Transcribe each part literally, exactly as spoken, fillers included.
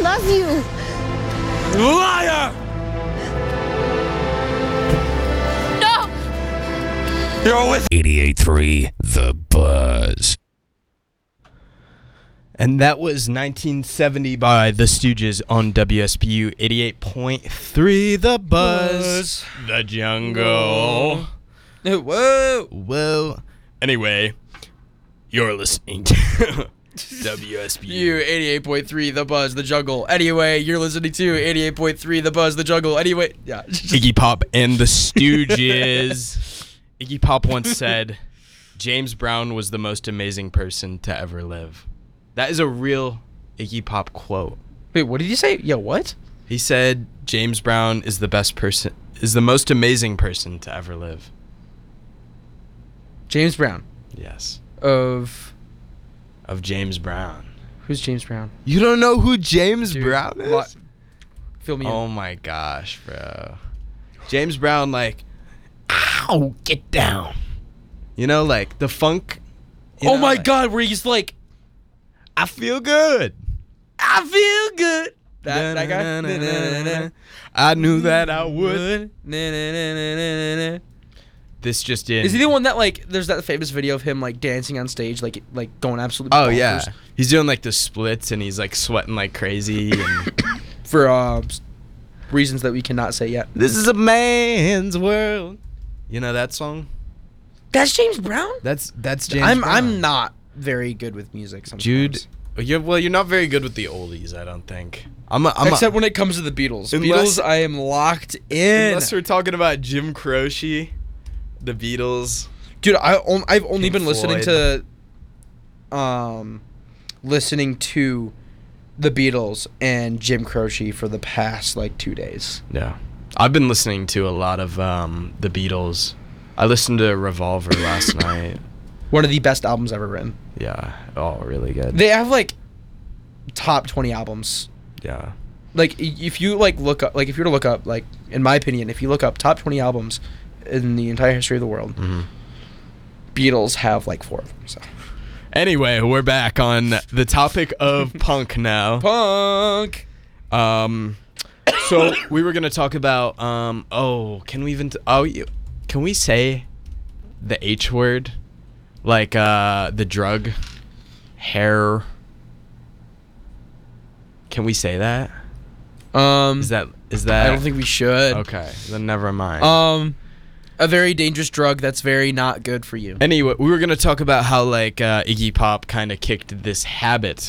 love you. Liar! No! You're with eighty-eight point three The Buzz. And that was nineteen seventy by The Stooges on W S P U eighty-eight point three The Buzz. Buzz. The Jungle. Whoa! Whoa. Anyway, you're listening to W S P U You eighty-eight point three The Buzz, The Jungle. Anyway, you're listening to eighty-eight point three The Buzz, The Jungle. Anyway, yeah. Iggy Pop and the Stooges. Iggy Pop once said, James Brown was the most amazing person to ever live. That is a real Iggy Pop quote. Wait, what did you say? Yo, what? He said James Brown is the best person, is the most amazing person to ever live. James Brown. Yes. Of... Of James Brown. Who's James Brown? You don't know who James Dude, Brown is? what? Fill me in. Oh my gosh, bro. James Brown, like, ow, get down. You know, like the funk. you Oh know, my like, god, where he's like, I feel good. I feel good. That, that guy? Da-na-na-na-na-na. I knew that I would. Na-na-na-na-na-na. This just in. Is he the one that, like, there's that famous video of him, like, dancing on stage, like, like going absolutely Oh bonkers yeah, he's doing like the splits and he's like sweating like crazy. And for uh, reasons that we cannot say yet. this is a man's world. You know that song? That's James Brown? That's that's James. I'm Brown. I'm not very good with music sometimes. Jude. You're, well, you're not very good with the oldies, I don't think. I'm. A, I'm Except a, when it comes to the Beatles. Unless- Beatles, I am locked in. unless we're talking about Jim Croce, the Beatles. Dude, I on, I've only Pink been listening Floyd. to, um, listening to, the Beatles and Jim Croce for the past like two days. Yeah, I've been listening to a lot of um, the Beatles. I listened to Revolver last night. One of the best albums ever written. Yeah, oh, really good. They have like top twenty albums. Yeah. Like i- if you like look up, like if you were to look up, like in my opinion, if you look up top twenty albums in the entire history of the world, Mm-hmm. Beatles have like four of them. So Anyway, we're back on the topic of punk now. punk. Um, so we were gonna talk about um. Oh, can we even? T- oh, you, can we say the H word, like uh the drug, hair? Can we say that? Um, Is that is that? I don't think we should. Okay, then never mind. Um, a very dangerous drug that's very not good for you. Anyway, we were gonna talk about how like uh, Iggy Pop kind of kicked this habit.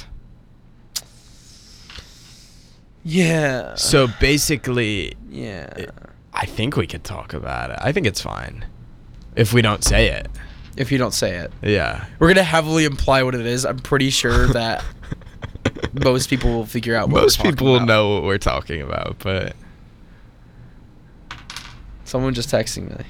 Yeah. So basically, Yeah. it- I think we could talk about it. I think it's fine if we don't say it. If you don't say it, Yeah. we're gonna heavily imply what it is. I'm pretty sure that most people will figure out. What Most we're talking people will about. know what we're talking about, but Someone just texting me.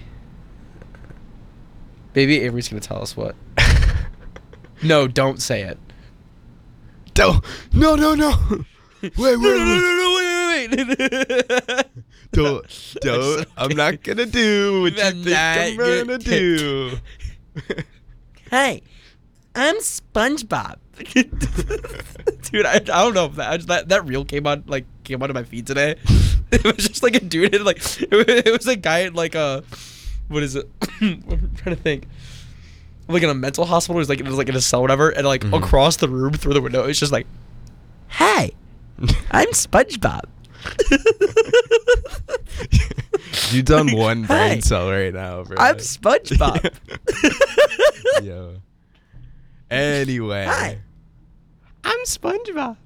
Baby Avery's gonna tell us what. No, don't say it. don't. No, no, no. Wait, wait, No, no, wait. no, no, no, wait, wait, wait. Don't, don't. I'm not gonna do what you I'm think I'm not gonna gonna- do. Hey, I'm SpongeBob. Dude, I, I don't know if that, that that reel came on like came onto my feed today. It was just like a dude in like it was, it was a guy in like a what is it? I'm trying to think. Like in a mental hospital, he's like it was like in a cell, or whatever, and like Mhm. across the room through the window, it's just like, "Hey, I'm SpongeBob." You done one brain Hey, cell right now, bro. I'm SpongeBob. Yo. Anyway. Hi. I'm SpongeBob.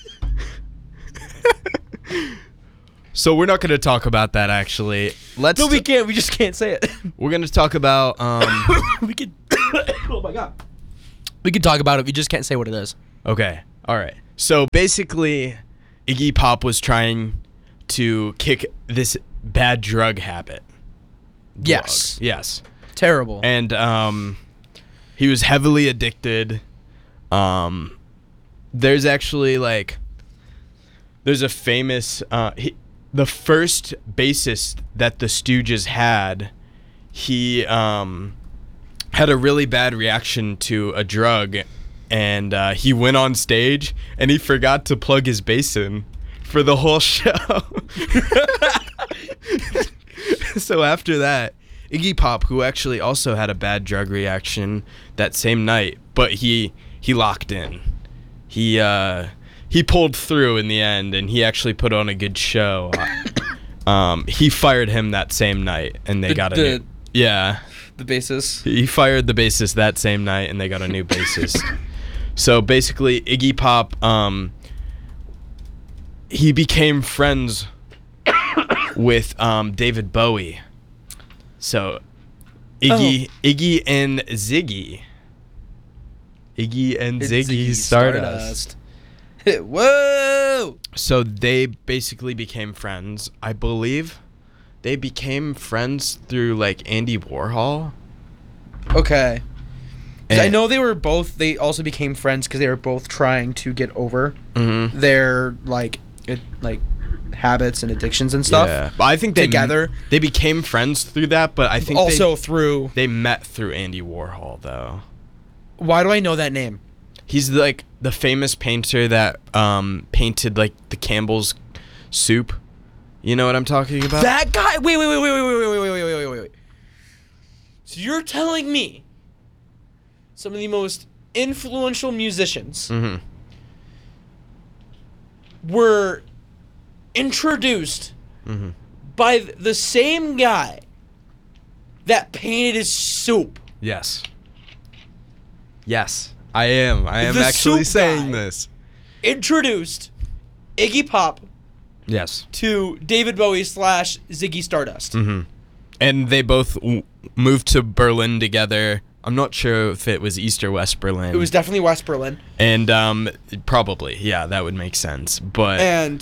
So we're not going to talk about that actually. Let's No, we t- can't. We just can't say it. we're going to talk about um we could. Oh my god. We could talk about it. We just can't say what it is. Okay. All right. So basically Iggy Pop was trying to kick this bad drug habit. Yes. Drug. Yes. Terrible. And um he was heavily addicted. Um there's actually like there's a famous uh he, the first bassist that the Stooges had, he um had a really bad reaction to a drug, and uh, he went on stage and he forgot to plug his bass in. for the whole show. So after that, Iggy Pop, who actually also had a bad drug reaction that same night, but he he locked in. He uh, he pulled through in the end, and he actually put on a good show. Um, he fired him that same night, and they The- got a the- new, yeah. The basis. He fired the bassist that same night, and they got a new bassist. So basically, Iggy Pop, um, he became friends with um, David Bowie. So Iggy, Oh. Iggy and Ziggy, Iggy and It's Ziggy, Ziggy Stardust. Stardust. Whoa! So they basically became friends. I believe they became friends through like Andy Warhol. Okay. 'Cause I And- know they were both. They also became friends because they were both trying to get over Mhm. their like, it, like, habits and addictions and stuff. Yeah, but I think they together. they became friends through that. But I think Also they, through. they met through Andy Warhol though. Why do I know that name? He's like the famous painter that um, painted like the Campbell's soup. You know what I'm talking about? That guy. Wait, wait, wait, wait, wait, wait, wait, wait, wait, wait, wait, wait. So you're telling me some of the most influential musicians hmm were introduced hmm by th- the same guy that painted his soup. Yes. Yes, I am. I am The actually soup saying guy. this. Introduced Iggy Pop Yes. to David Bowie slash Ziggy Stardust. hmm And they both w- moved to Berlin together. I'm not sure if it was East or West Berlin. It was definitely West Berlin. and um, probably, yeah, that would make sense. But And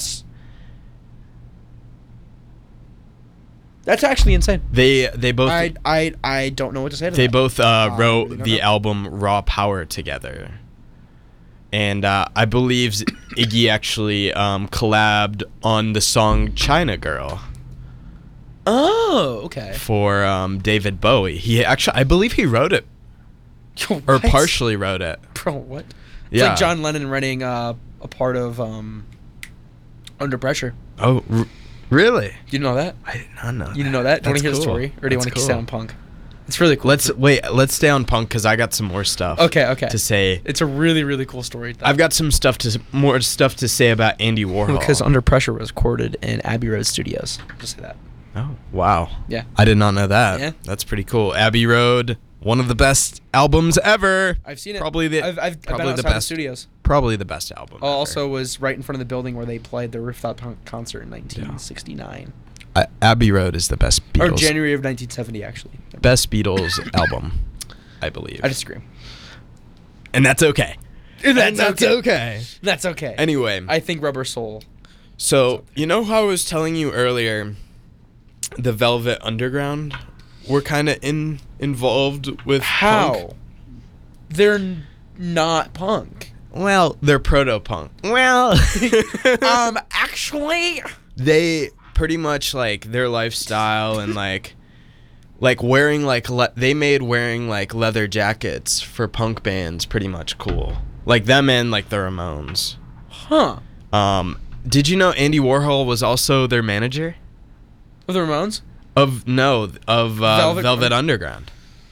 that's actually insane. they they both I I I don't know what to say to they that. both uh, I wrote really don't the know. album Raw Power together. And uh, I believe Z- Iggy actually um, collabed on the song China Girl Oh, okay. for um, David Bowie. He actually, I believe he wrote it, or What? partially wrote it. Bro, what? It's Yeah. like John Lennon writing uh, a part of um, Under Pressure. Oh, r- really? You know that? I did not know You didn't know that? Do you want That's to hear the cool. story? Or do you That's want to cool. stay on punk? It's really cool. Let's wait. Let's stay on punk because I got some more stuff. Okay, okay. To say, It's a really, really cool story. I've got some stuff to s- more stuff to say about Andy Warhol. Because Under Pressure was recorded in Abbey Road Studios. Just say that. Oh, wow. Yeah. I did not know that. Yeah. That's pretty cool. Abbey Road, one of the best albums ever. I've seen it. Probably the I've, I've, I've probably been the outside the best studios. Probably the best album. Oh, ever. also was right in front of the building where they played the rooftop punk concert in nineteen sixty-nine. I, Abbey Road is the best Or Beatles. January of nineteen seventy, actually. best Beatles album, I believe. I disagree. and that's okay. That's okay. okay. That's okay. Anyway, I think Rubber Soul. so you know how I was telling you earlier, the Velvet Underground were kind of in involved with How? punk? They're n- not punk. Well, they're proto punk. Well, um, actually, they pretty much like their lifestyle and like like wearing like le- they made wearing like leather jackets for punk bands pretty much cool. Like them and like the Ramones. huh? Um, did you know Andy Warhol was also their manager? Of the Ramones? Of no, of uh, Velvet- Velvet, Underground.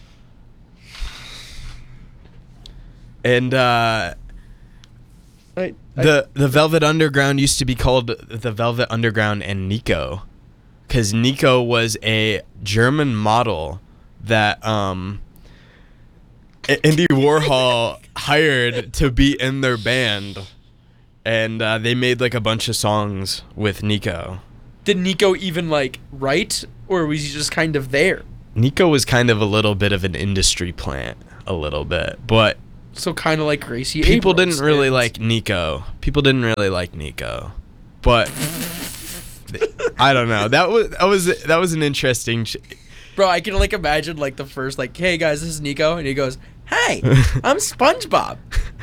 And uh, I, the the Velvet Underground used to be called the Velvet Underground and Nico, because Nico was a German model that um, A- Andy Warhol hired to be in their band, and uh, they made like a bunch of songs with Nico. did Nico even like write, or was he just kind of there? Nico was kind of a little bit of an industry plant, a little bit, but So kind of like Gracie. people Abrams didn't really and- like Nico. People didn't really like Nico, but th- I don't know. That was that was that was an interesting. Ch- Bro, I can like imagine like the first like, hey guys, this is Nico, and he goes, hey, I'm SpongeBob.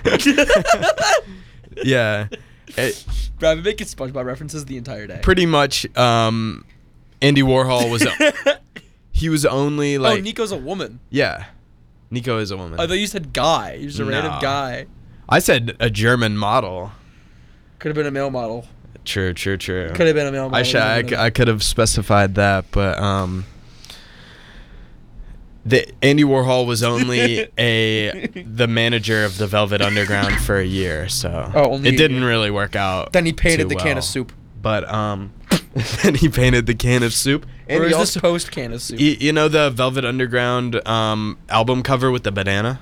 yeah, it, Bro, I've been making SpongeBob references the entire day. pretty much. Um, Andy Warhol was he was only like oh, Nico's a woman. yeah, Nico is a woman. I thought you said guy. You're just a random No. guy. I said a German model. Could have been a male model. True, true, true. Could have been a male model. I should. I, c- I could have specified that, but um, the Andy Warhol was only a the manager of the Velvet Underground for a year, so Oh, only it a didn't year. really work out. Then he painted too the can well. of soup. But um, then he painted the can of soup. And Or he is also, this post can of soup? you, you know the Velvet Underground um album cover with the banana?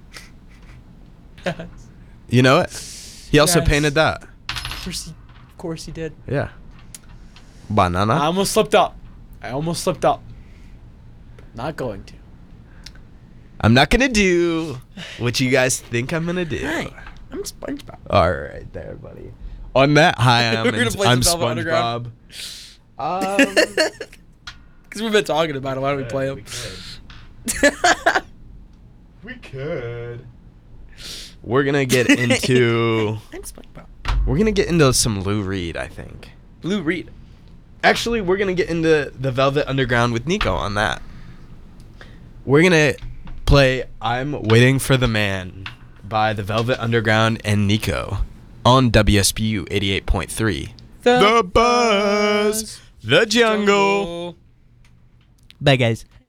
You know it? He also Yes. painted that. Of course he, of course he did. Yeah. Banana. I almost slipped up. I almost slipped up. Not going to. I'm not gonna do what you guys think I'm gonna do. Hi, I'm SpongeBob. All right, there, buddy. On that, hi, I'm, We're gonna in- play I'm some Velvet SpongeBob. Um, Because we've been talking about it. Why don't we play him? We could. We're gonna get into. I'm SpongeBob. We're gonna get into some Lou Reed, I think. Lou Reed. Actually, we're gonna get into the Velvet Underground with Nico on that. We're gonna play "I'm Waiting for the Man" by the Velvet Underground and Nico on W S B U eighty-eight point three. The buzz, the jungle. Bye, guys.